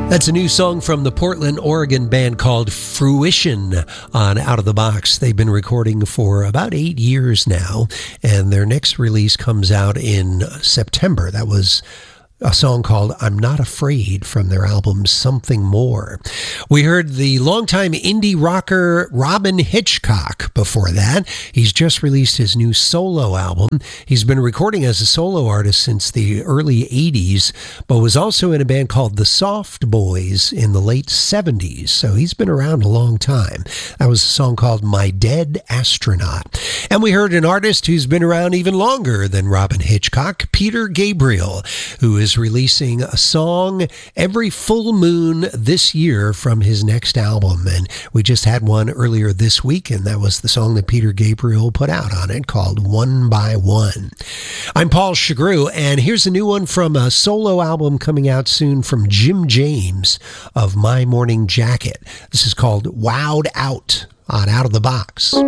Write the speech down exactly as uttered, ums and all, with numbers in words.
That's a new song from the Portland, Oregon band called Fruition on Out of the Box. They've been recording for about eight years now, and their next release comes out in September. That was a song called I'm Not Afraid from their album Something More. We heard the longtime indie rocker Robyn Hitchcock before that. He's just released his new solo album. He's been recording as a solo artist since the early eighties, but was also in a band called the Soft Boys in the late seventies. So he's been around a long time. That was a song called My Dead Astronaut. And we heard an artist who's been around even longer than Robyn Hitchcock, Peter Gabriel, who is releasing a song every full moon this year from his next album. And we just had one earlier this week, and that was the song that Peter Gabriel put out on it called One by One. I'm Paul Chagru, and here's a new one from a solo album coming out soon from Jim James of My Morning Jacket. This is called Wowed Out on Out of the Box.